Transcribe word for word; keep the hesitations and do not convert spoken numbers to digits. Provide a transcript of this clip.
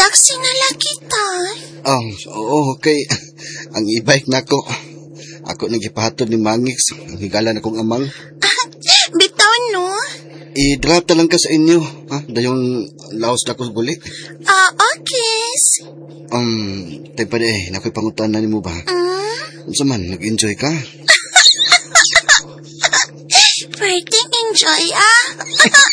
Taxi na lang kita. Oh, oo, okay. Ang e-bike na ko. Ako nagipahatod ni Mangix. Ang higala na kong amang. Bitaw, no? I-drop ta lang ka sa inyo. Ha? Dayong laos na ko guli. Ah, okay. Um, tayo pa eh. Nakoy pangutan na ni mo ba? Mm? Unsa man, nag-enjoy ka? Pwede enjoy, ah.